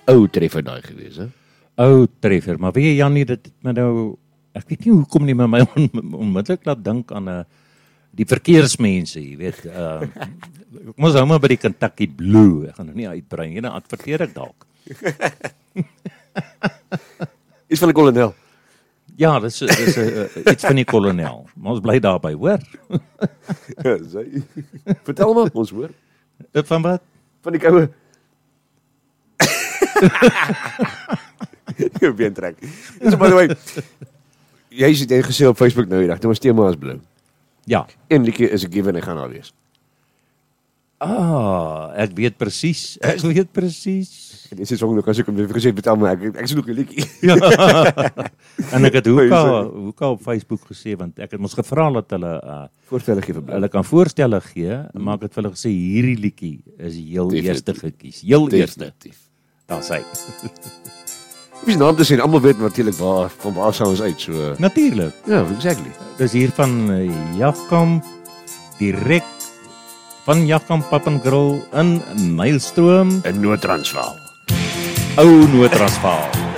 ou treffer daai gewees, hè? Ou treffer, maar weet jy Jan nie, dit het my nou, ek weet nie hoekom nie, maar my onmiddellik laat dink aan die verkeersmense, jy weet, ek moes hou maar by die Kentucky Blue, ek gaan nou nie uitbrei nie, dan adverteer ek dalk. Iets van die kolonel. Ja, dis iets van die kolonel, maar ons bly daarby, hoor? Vertel maar, ons hoor. Van wat? Van die koue. Jou been trek. So, by the way, jy het gesê op Facebook nou die dag, dit was tema as blou. Ja. En liedjie is 'n given, ek gaan daar wees. Ek weet presies. En dis is ook nog as ek hom weer gesê, vertel my, ek is nog 'n liedjie. Ja. En ek het Hoeka op Facebook gesê, want ek het ons gevra dat hulle Voorstelle gee vir blou. hulle kan voorstelle gee, maar ek het vir hulle gesê hierdie liedjie is die heel Definitief. eerste gekies. Heel eerste. Definitief. Daar's hy. Wie se naam te sien, almal weet natuurlik van waar sou ons uit, so. Natuurlik. Ja, exactly. Dis hier van Jagkamp, direk van Jagkamp Pub and Grill in Nylstroom, In Noord-Transvaal. ou Noord-Transvaal.